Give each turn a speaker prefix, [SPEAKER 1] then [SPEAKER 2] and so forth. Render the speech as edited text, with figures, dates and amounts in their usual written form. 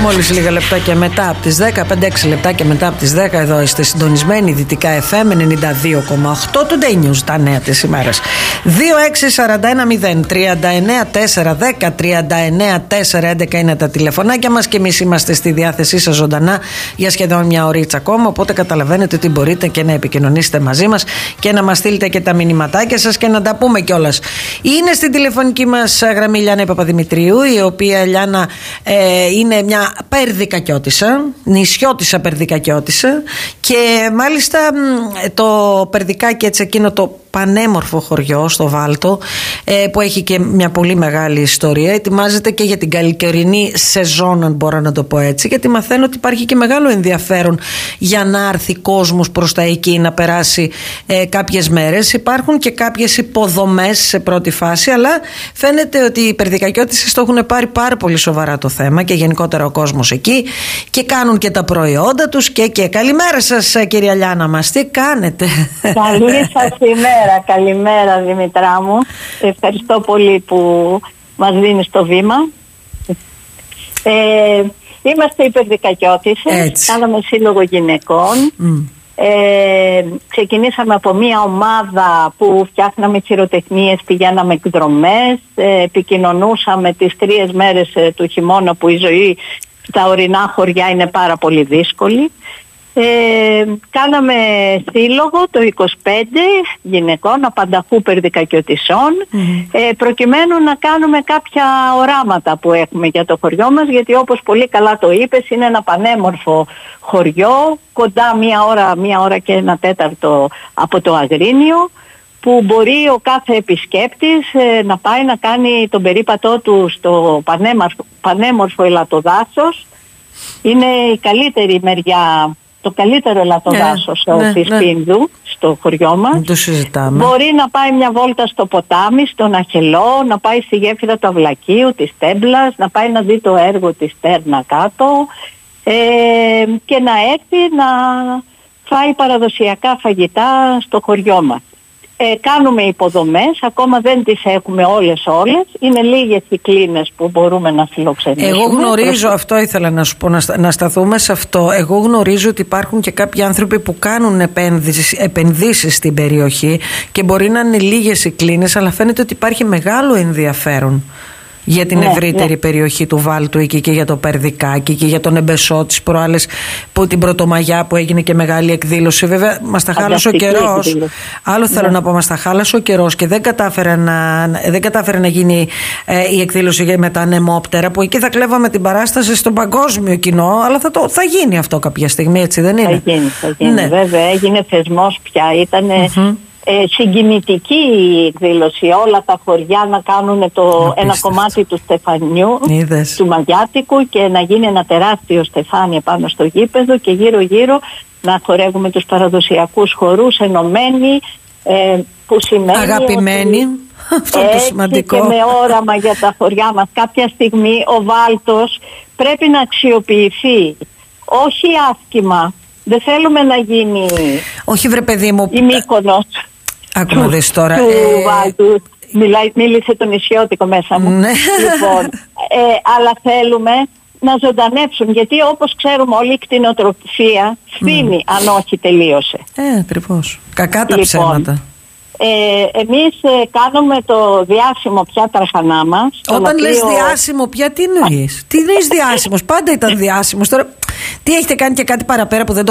[SPEAKER 1] Μόλις λίγα λεπτάκια μετά από τις 10, 5-6 λεπτάκια μετά από τις 10, εδώ είστε συντονισμένοι Δυτικά FM 92,8 Today News, τα νέα της ημέρας. 2641-039-410-39-411 είναι τα τηλεφωνάκια μας και εμείς είμαστε στη διάθεσή σας ζωντανά για σχεδόν μια ωρίτσα ακόμα. Οπότε καταλαβαίνετε ότι μπορείτε και να επικοινωνήσετε μαζί μας και να μας στείλετε και τα μηνυματάκια σας και να τα πούμε κιόλας. Είναι στην τηλεφωνική μας γραμμή Λιάννα Παπαδημητρίου, η οποία Λιάννα είναι μια περδικακιώτισσα, νησιώτισσα περδικακιώτισσα, και μάλιστα το Περδικάκι, έτσι, εκείνο το πανέμορφο χωριό στο Βάλτο, που έχει και μια πολύ μεγάλη ιστορία, ετοιμάζεται και για την καλοκαιρινή σεζόν, αν μπορώ να το πω έτσι, γιατί μαθαίνω ότι υπάρχει και μεγάλο ενδιαφέρον για να έρθει κόσμος προς τα εκεί, να περάσει κάποιες μέρες. Υπάρχουν και κάποιες υποδομές σε πρώτη φάση, αλλά φαίνεται ότι οι περδικακιώτισσες το έχουν πάρει πάρα πολύ σοβαρά το θέμα και γενικότερα ο κόσμος εκεί, και κάνουν και τα προϊόντα τους και καλημέρα σας, κυρία Λιάννα μας, τι κάνετε?
[SPEAKER 2] Καλή σας ημέρα. Καλημέρα, Δημητρά μου. Ευχαριστώ πολύ που μας δίνεις το βήμα. Είμαστε οι περδικακιώτισσες, κάναμε σύλλογο γυναικών. Ξεκινήσαμε από μια ομάδα που φτιάχναμε χειροτεχνίες, πηγαίναμε εκδρομές, επικοινωνούσαμε τις 3 μέρες του χειμώνα που η ζωή στα ορεινά χωριά είναι πάρα πολύ δύσκολη. Κάναμε σύλλογο το 25 γυναικών απανταχού περδικακιωτισσών, προκειμένου να κάνουμε κάποια οράματα που έχουμε για το χωριό μας, γιατί όπως πολύ καλά το είπες, είναι ένα πανέμορφο χωριό, κοντά μία ώρα και 1/4 από το Αγρίνιο, που μπορεί ο κάθε επισκέπτης να πάει να κάνει τον περίπατό του στο πανέμορφο ελατοδάσος. Είναι η καλύτερη μεριά, το καλύτερο ελατοδάσος της Πίνδου στο χωριό μας.
[SPEAKER 1] Το συζητάμε.
[SPEAKER 2] Μπορεί να πάει μια βόλτα στο ποτάμι, στον Αχελό, να πάει στη γέφυρα του Αυλακίου, της Τέμπλας, να πάει να δει το έργο της Τέρνα κάτω, και να έρθει να φάει παραδοσιακά φαγητά στο χωριό μας. Κάνουμε υποδομές, ακόμα δεν τις έχουμε όλες. Είναι λίγες οι κλίνες που μπορούμε να φιλοξενήσουμε.
[SPEAKER 1] Εγώ γνωρίζω, αυτό ήθελα να σου πω, να σταθούμε σε αυτό. Εγώ γνωρίζω ότι υπάρχουν και κάποιοι άνθρωποι που κάνουν επενδύσεις στην περιοχή, και μπορεί να είναι λίγες οι κλίνες, αλλά φαίνεται ότι υπάρχει μεγάλο ενδιαφέρον για την ευρύτερη περιοχή του Βάλτου εκεί, και για το Περδικάκι και για τον Εμπεσό της προάλλες, που την Πρωτομαγιά που έγινε και μεγάλη εκδήλωση. Βέβαια μας τα χάλασε ο καιρός. Άλλο θέλω να πω, μας τα χάλασε ο καιρός και δεν κατάφερε να γίνει η εκδήλωση με τα ανεμόπτερα, που εκεί θα κλέβαμε την παράσταση στον παγκόσμιο κοινό, αλλά θα γίνει αυτό κάποια στιγμή, έτσι δεν είναι?
[SPEAKER 2] Θα γίνει, ναι. Βέβαια έγινε θεσμός πια, ήταν συγκινητική η εκδήλωση, όλα τα χωριά να κάνουν ένα κομμάτι του στεφανιού, του Μαγιάτικου, και να γίνει ένα τεράστιο στεφάνι πάνω στο γήπεδο, και γύρω γύρω να χορεύουμε τους παραδοσιακούς χορούς ενωμένοι, που σημαίνει
[SPEAKER 1] αγαπημένοι. Αυτό το σημαντικό.
[SPEAKER 2] Και με όραμα για τα χωριά μας. Κάποια στιγμή ο Βάλτος πρέπει να αξιοποιηθεί, όχι άσχημα. Δεν θέλουμε να γίνει,
[SPEAKER 1] όχι βρε παιδί μου,
[SPEAKER 2] η Μύκονος
[SPEAKER 1] άκου να δεις τώρα,
[SPEAKER 2] του Βάλτου. Μίλησε το νησιώτικο μέσα μου. Λοιπόν, αλλά θέλουμε να ζωντανέψουν, γιατί όπως ξέρουμε όλη η κτηνοτροφία σβήνει αν όχι τελείωσε.
[SPEAKER 1] Ακριβώς. Κακά τα ψέματα.
[SPEAKER 2] Εμείς κάνουμε το διάσημο πια τραχανά μας.
[SPEAKER 1] Όταν λες διάσημο πια, τι εννοείς? Τι εννοείς διάσημος? Πάντα ήταν διάσημος. Τώρα τι έχετε κάνει και κάτι παραπέρα που δεν το